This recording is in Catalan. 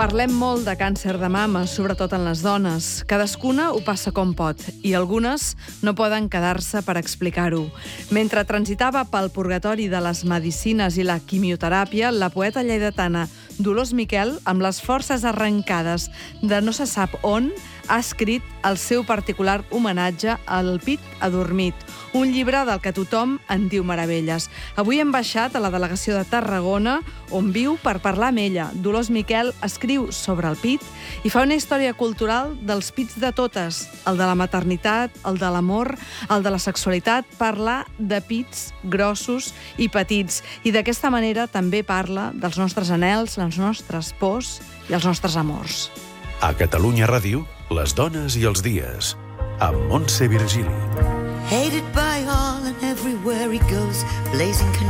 Parlem molt de càncer de mama, sobretot en les dones. Cadascuna ho passa com pot, i algunes no poden quedar-se per explicar-ho. Mentre transitava pel purgatori de les medicines i la quimioteràpia, la poeta lleidatana Dolors Miquel, amb les forces arrencades de no se sap on, ha escrit el seu particular homenatge al Pit Adormit, un llibre del que tothom en diu meravelles. Avui hem baixat a la delegació de Tarragona, on viu, per parlar amb ella. Dolors Miquel escriu sobre el pit i fa una història cultural dels pits de totes, el de la maternitat, el de l'amor, el de la sexualitat, parla de pits grossos i petits. I d'aquesta manera també parla dels nostres anhels, les nostres pors i els nostres amors. A Catalunya Ràdio, les dones i els dies, amb Montse Virgili. Hated by all and everywhere he goes, blazing